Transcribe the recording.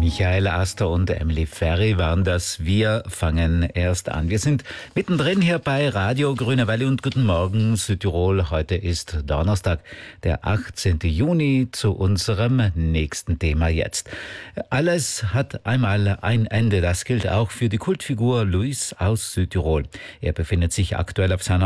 Michael Astor und Emily Ferry waren das. Wir fangen erst an. Wir sind mittendrin hier bei Radio Grüne Welle und guten Morgen Südtirol. Heute ist Donnerstag, der 18. Juni, zu unserem nächsten Thema jetzt. Alles hat einmal ein Ende. Das gilt auch für die Kultfigur Luis aus Südtirol. Er befindet sich aktuell auf seiner